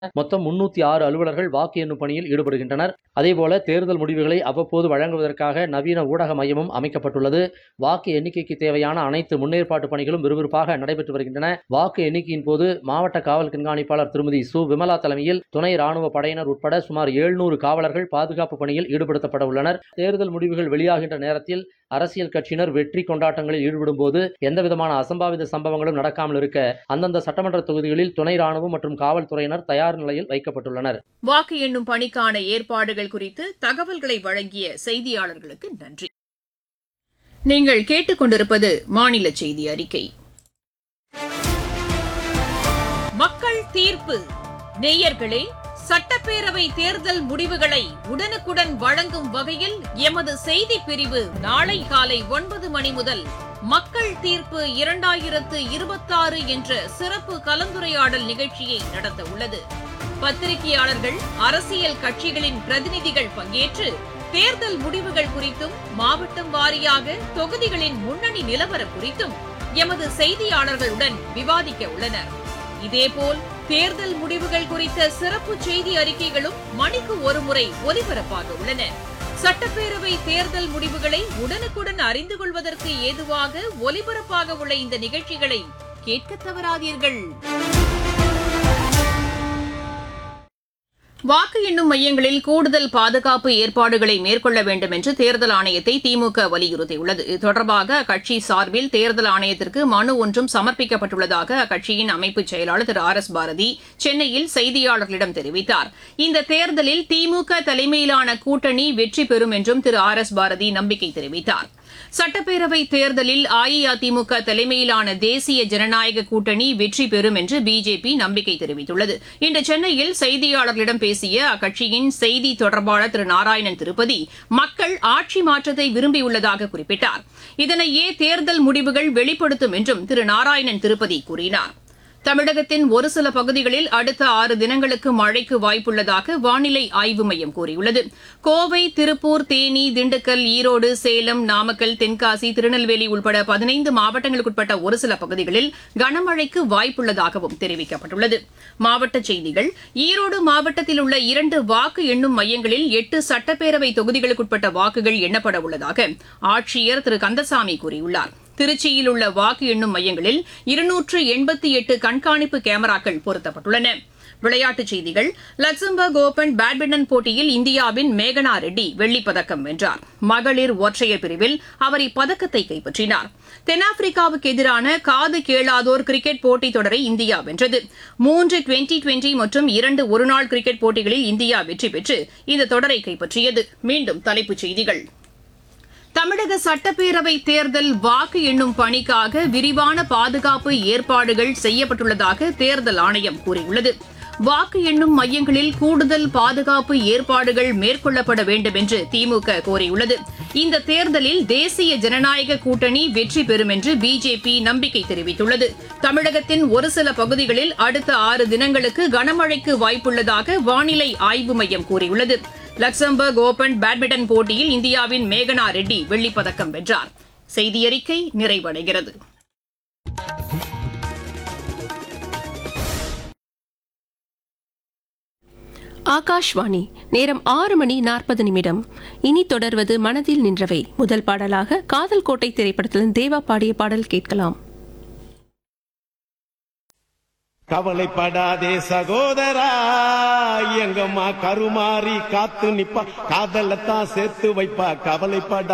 மொத்தம் 306 அலுவலர்கள் வாக்கு எண்ணும் பணியில் ஈடுபடுகின்றனர். அதேபோல தேர்தல் முடிவுகளை அவ்வப்போது வழங்குவதற்காக நவீன ஊடக மையமும் அமைக்கப்பட்டுள்ளது. வாக்கு எண்ணிக்கைக்கு தேவையான அனைத்து முன்னேற்பாட்டு பணிகளும் விறுவிறுப்பாக நடைபெற்று வருகின்றன. வாக்கு எண்ணிக்கையின் போது மாவட்ட காவல் கண்காணிப்பாளர் திருமதி சு. விமலா தலைமையில் துணை ராணுவ படையினர் உட்பட சுமார் 700 காவலர்கள் பாதுகாப்பு பணியில் ஈடுபடுத்தப்பட உள்ளனர். தேர்தல் முடிவுகள் வெளியாகின்ற நேரத்தில் அரசியல் கட்சியினர் வெற்றி கொண்டாட்டங்களில் ஈடுபடும் போது எந்தவிதமான அசம்பாவித சம்பவங்களும் நடக்காமல் இருக்க அந்தந்த சட்டமன்ற தொகுதிகளில் துணை ராணுவம் மற்றும் காவல்துறையினர் தயார் நிலையில் வைக்கப்பட்டுள்ளனர். வாக்கு எண்ணும் பணிக்கான ஏற்பாடுகள் குறித்து தகவல்களை வழங்கிய செய்தியாளர்களுக்கு நன்றி. நீங்கள் கேட்டுக்கொண்டிருப்பது மாநில செய்தி அறிக்கை. மக்கள் தீர்ப்பு. நேயர்களே, சட்டப்பேரவை தேர்தல் முடிவுகளை உடனுக்குடன் வழங்கும் வகையில் எமது செய்தி பிரிவு நாளை காலை 9 மணி முதல் மக்கள் தீர்ப்பு 2026 என்ற சிறப்பு கலந்துரையாடல் நிகழ்ச்சியை நடத்த உள்ளது. பத்திரிகையாளர்கள், அரசியல் கட்சிகளின் பிரதிநிதிகள் பங்கேற்று தேர்தல் முடிவுகள் குறித்தும் மாவட்டம் வாரியாக தொகுதிகளின் முன்னணி நிலவரம் குறித்தும் எமது செய்தியாளர்களுடன் விவாதிக்க உள்ளனர். இதேபோல் தேர்தல் முடிவுகள் குறித்த சிறப்பு செய்தி அறிக்கைகளும் மணிக்கு ஒருமுறை ஒலிபரப்பாக உள்ளன. சட்டப்பேரவை தேர்தல் முடிவுகளை உடனுக்குடன் அறிந்து கொள்வதற்கு ஏதுவாக ஒலிபரப்பாக உள்ள இந்த நிகழ்ச்சிகளை கேட்க தவறாதீர்கள். வாக்கு எண்ணும் மையங்களில் கூடுதல் பாதுகாப்பு ஏற்பாடுகளை மேற்கொள்ள வேண்டும் என்று தேர்தல் ஆணையத்தை திமுக வலியுறுத்தியுள்ளது. இது தொடர்பாக அக்கட்சி சார்பில் தேர்தல் ஆணையத்திற்கு மனு ஒன்றும் சமர்ப்பிக்கப்பட்டுள்ளதாக அக்கட்சியின் அமைப்பு செயலாளர் திரு ஆர். எஸ். பாரதி சென்னையில் செய்தியாளர்களிடம் தெரிவித்தார். இந்த தேர்தலில் திமுக தலைமையிலான கூட்டணி வெற்றி பெறும் என்றும் திரு ஆர். எஸ். பாரதி நம்பிக்கை தெரிவித்தார். சட்டப்பேரவை தேர்தலில் அஇஅதிமுக தலைமையிலான தேசிய ஜனநாயக கூட்டணி வெற்றி பெறும் என்று பிஜேபி நம்பிக்கை தெரிவித்துள்ளது. இன்று சென்னையில் செய்தியாளர்களிடம் பேசிய அக்கட்சியின் செய்தி தொடர்பாளர் திரு நாராயணன் திருப்பதி, மக்கள் ஆட்சி மாற்றத்தை விரும்பியுள்ளதாக குறிப்பிட்டார். இதனையே தேர்தல் முடிவுகள் வெளிப்படுத்தும் என்றும் திரு நாராயணன் திருப்பதி கூறினார். தமிழகத்தின் ஒரு சில பகுதிகளில் அடுத்த 6 தினங்களுக்கு மழைக்கு வாய்ப்புள்ளதாக வானிலை ஆய்வு மையம் கூறியுள்ளது. கோவை, திருப்பூர், தேனி, திண்டுக்கல், ஈரோடு, சேலம், நாமக்கல், தென்காசி, திருநெல்வேலி உட்பட 15 மாவட்டங்களுக்குட்பட்ட ஒரு சில பகுதிகளில் கனமழைக்கு வாய்ப்புள்ளதாகவும் தெரிவிக்கப்பட்டுள்ளது. மாவட்டச் செய்திகள். ஈரோடு மாவட்டத்தில் உள்ள 2 வாக்கு எண்ணும் மையங்களில் 8 சட்டப்பேரவை தொகுதிகளுக்குட்பட்ட வாக்குகள் எண்ணப்பட உள்ளதாக ஆட்சியர் திரு கந்தசாமி கூறியுள்ளார். திருச்சியில் உள்ள வாக்கு எண்ணும் மையங்களில் 288 கண்காணிப்பு கேமராக்கள் பொருத்தப்பட்டுள்ளன. விளையாட்டுச் செய்திகள். லக்சம்பர்க் ஓபன் பேட்மிண்டன் போட்டியில் இந்தியாவின் மேகனா ரெட்டி வெள்ளிப்பதக்கம் வென்றார். மகளிர் ஒற்றையர் பிரிவில் அவர் இப்பதக்கத்தை கைப்பற்றினார். தென்னாப்பிரிக்காவுக்கு எதிரான காது கேளாதோர் கிரிக்கெட் போட்டித் தொடரை இந்தியா வென்றது. 3 டுவெண்டி மற்றும் 2 ஒருநாள் கிரிக்கெட் போட்டிகளில் இந்தியா வெற்றி பெற்று இந்த தொடரை கைப்பற்றியது. மீண்டும் தலைப்புச் செய்திகள். தமிழக சட்டப்பேரவை தேர்தல் வாக்கு எண்ணும் பணிக்காக விரிவான பாதுகாப்பு ஏற்பாடுகள் செய்யப்பட்டுள்ளதாக தேர்தல் ஆணையம் கூறியுள்ளது. வாக்கு எண்ணும் மையங்களில் கூடுதல் பாதுகாப்பு ஏற்பாடுகள் மேற்கொள்ளப்பட வேண்டும் என்று திமுக கோரியுள்ளது. இந்த தேர்தலில் தேசிய ஜனநாயக கூட்டணி வெற்றி பெறும் என்று பிஜேபி நம்பிக்கை தெரிவித்துள்ளது. தமிழகத்தின் ஒரு சில பகுதிகளில் அடுத்த 6 தினங்களுக்கு கனமழைக்கு வாய்ப்புள்ளதாக வானிலை ஆய்வு மையம் கூறியுள்ளது. லக்சம்பர்க் ஓபன் பேட்மிண்டன் போட்டியில் இந்தியாவின் மேகனா ரெட்டி வெள்ளிப்பதக்கம் வென்றார். செய்தியறிக்கை நிறைவடைகிறது. ஆகாஷ்வாணி. நேரம் 6:40. இனி தொடர்வது மனதில் நின்றவை. முதல் பாடலாக காதல் கோட்டை திரைப்படத்தில் தேவா பாடிய பாடல் கேட்கலாம். கவலைப்படாதே சகோதரா, எங்கம்மா கருமாறி காத்து நிப்பா, காதலத்தான் சேர்த்து வைப்பா, கவலைப்படா.